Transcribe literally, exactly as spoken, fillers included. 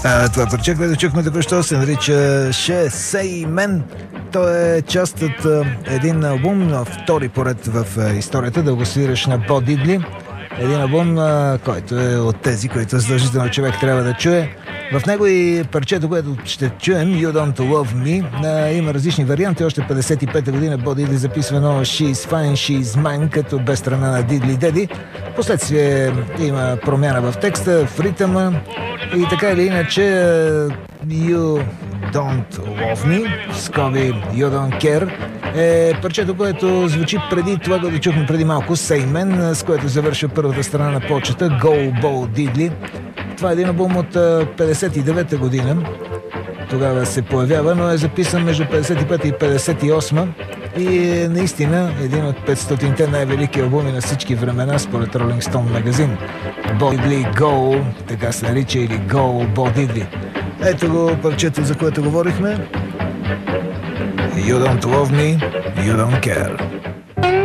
А, това парче, което чухме току-що, се нарича She Say Men. Той е част от а, един албум, втори поред в а, историята, дългосвиращ на Бо Дидли. Един албум, а, който е от тези, които задължително човек трябва да чуе. В него и парчето, което ще чуем, You Don't Love Me, а, има различни варианти. Още петдесет и пета година Бо Дидли записва едно She's Fine, She's Mine, като без страна на Дидли Деди. Последствие има промяна в текста, в ритъма и така или иначе You Don't Love Me, скоби You Don't Care, е парчето, което звучи преди това, което чухме преди малко, Say Men, с което завършва първата страна на почета, Go Bo Diddley. Това е един албум от петдесет и девета година. Тогава се появява, но е записан между петдесет и пета и петдесет и осма и е наистина един от петстотинте най-велики албуми на всички времена според Rolling Stone магазин. Bo Diddley Go, така се нарича, или Go Bo Diddley. Ето го парчето, за което говорихме. You Don't Love Me, You Don't Care.